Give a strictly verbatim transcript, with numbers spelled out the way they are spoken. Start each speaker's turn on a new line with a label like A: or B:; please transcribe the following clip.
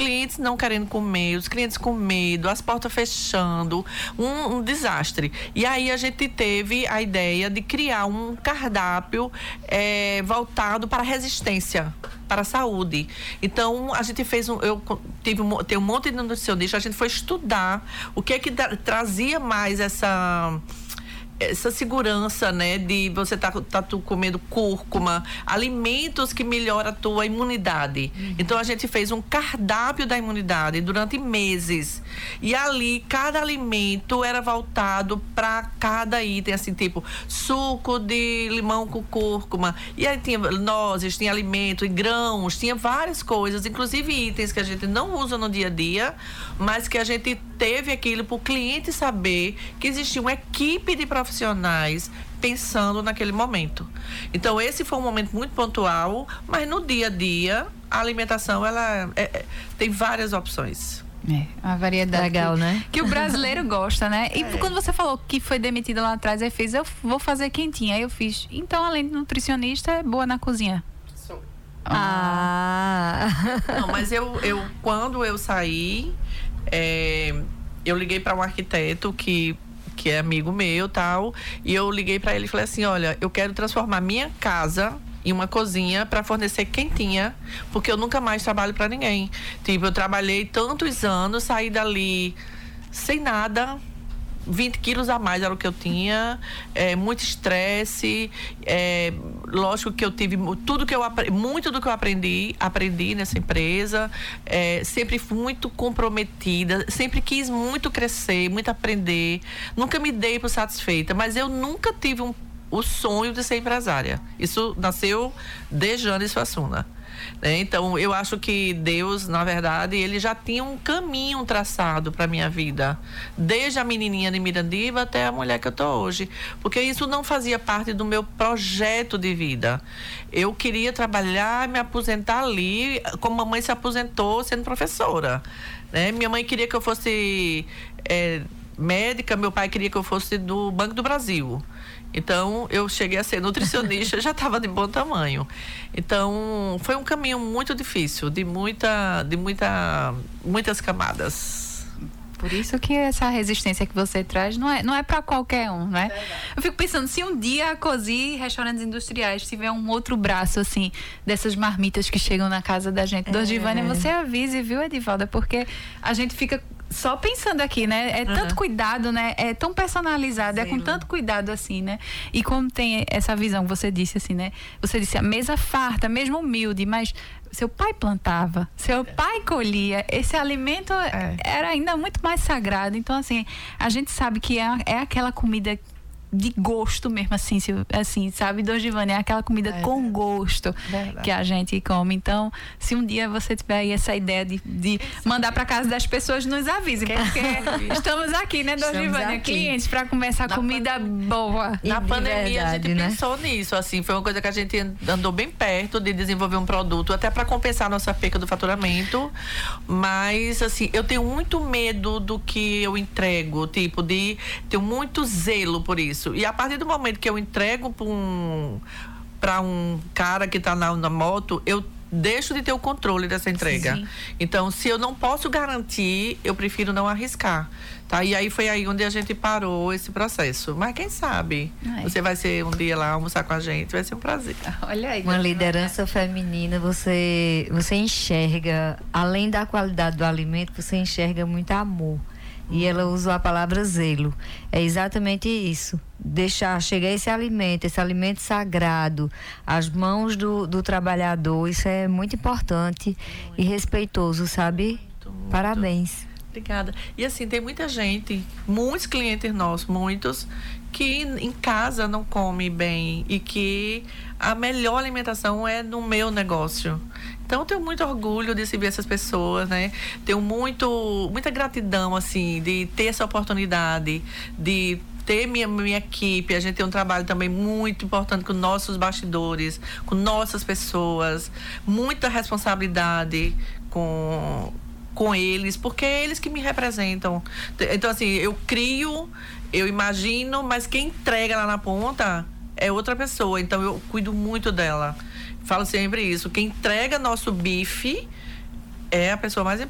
A: clientes não querendo comer, os clientes com medo, as portas fechando, um, um desastre. E aí a gente teve a ideia de criar um cardápio é, voltado para a resistência, para a saúde. Então, a gente fez um, eu tive um, tem um monte de nutricionista, a gente foi estudar o que é que tra- trazia mais essa essa segurança, né, de você tá, tá tu comendo cúrcuma, alimentos que melhoram a tua imunidade. Uhum. Então a gente fez um cardápio da imunidade durante meses. E ali cada alimento era voltado para cada item, assim, tipo suco de limão com cúrcuma. E aí tinha nozes, tinha alimento, e grãos, tinha várias coisas, inclusive itens que a gente não usa no dia a dia, mas que a gente teve aquilo para o cliente saber que existia uma equipe de profissionais profissionais pensando naquele momento. Então esse foi um momento muito pontual, mas no dia a dia a alimentação ela é, é, tem várias opções.
B: É, uma variedade
C: legal,
B: que,
C: né?
B: Que o brasileiro gosta, né? E
A: É.
B: quando você falou que foi demitida lá atrás, aí fez, eu vou fazer quentinha. Aí eu fiz, então além de nutricionista, é boa na cozinha.
A: Sou.
C: Ah!
A: Não, mas eu, eu quando eu saí, é, eu liguei para um arquiteto que que é amigo meu, tal, e eu liguei para ele e falei assim, olha, eu quero transformar minha casa em uma cozinha para fornecer quentinha, porque eu nunca mais trabalho para ninguém. Tipo, eu trabalhei tantos anos, saí dali sem nada, vinte quilos a mais era o que eu tinha, é, muito estresse, é, lógico que eu tive tudo que eu muito do que eu aprendi, aprendi nessa empresa, é, sempre fui muito comprometida, sempre quis muito crescer, muito aprender, nunca me dei por satisfeita, mas eu nunca tive um, o sonho de ser empresária. Isso nasceu de Jane Suassuna. Né? Então, eu acho que Deus, na verdade, ele já tinha um caminho traçado para minha vida, desde a menininha de Mirandiba até a mulher que eu tô hoje, porque isso não fazia parte do meu projeto de vida. Eu queria trabalhar, me aposentar ali, como mamãe se aposentou sendo professora. Né? Minha mãe queria que eu fosse é, médica, meu pai queria que eu fosse do Banco do Brasil. Então, eu cheguei a ser nutricionista, já estava de bom tamanho. Então, foi um caminho muito difícil, de muita, de muita, muitas camadas.
B: Por isso que essa resistência que você traz não é, não é para qualquer um, né? É, eu fico pensando, se um dia a Cozi Restaurantes Industriais tiver um outro braço, assim, dessas marmitas que chegam na casa da gente, é. Dordivânia, você avise, viu, Edivalda? Porque a gente fica só pensando aqui, né? É tanto uhum. cuidado, né? É tão personalizado, Sim. é com tanto cuidado assim, né? E como tem essa visão, você disse assim, né? Você disse a mesa farta, mesmo humilde, mas seu pai plantava, seu pai colhia, esse alimento é. era ainda muito mais sagrado. Então, assim, a gente sabe que é, é aquela comida de gosto mesmo, assim, se, assim, sabe, Dordivânia, é aquela comida é, com gosto verdade. Que a gente come. Então, se um dia você tiver aí essa ideia de, de mandar para casa das pessoas, nos avise, que porque é. estamos aqui, né, Dordivânia, clientes para comer essa Na comida pan... boa.
A: Na pandemia verdade, a gente
C: né?
A: pensou nisso, assim, foi uma coisa que a gente andou bem perto de desenvolver um produto, até para compensar a nossa perca do faturamento, mas, assim, eu tenho muito medo do que eu entrego, tipo, de tenho muito zelo por isso. E a partir do momento que eu entrego para um, para um cara que está na, na moto, eu deixo de ter o controle dessa entrega. Sim. Então, se eu não posso garantir, eu prefiro não arriscar. Tá? E aí foi aí onde a gente parou esse processo. Mas quem sabe? Ai. Você vai ser um dia lá almoçar com a gente, vai ser um prazer.
B: Olha aí.
C: Uma liderança feminina, você, você enxerga, além da qualidade do alimento, você enxerga muito amor. E ela usou a palavra zelo. É exatamente isso. Deixar chegar esse alimento, esse alimento sagrado, às mãos do, do trabalhador, isso é muito importante muito. E respeitoso, sabe? Muito, muito. Parabéns.
A: Obrigada. E assim, tem muita gente, muitos clientes nossos, muitos, que em casa não come bem e que a melhor alimentação é no meu negócio. Então, eu tenho muito orgulho de servir essas pessoas, né? Tenho muito, muita gratidão, assim, de ter essa oportunidade, de ter minha, minha equipe. A gente tem um trabalho também muito importante com nossos bastidores, com nossas pessoas, muita responsabilidade com... com eles, porque é eles que me representam. Então, assim, eu crio, eu imagino, mas quem entrega lá na ponta é outra pessoa. Então, eu cuido muito dela. Falo sempre isso. Quem entrega nosso bife é a pessoa mais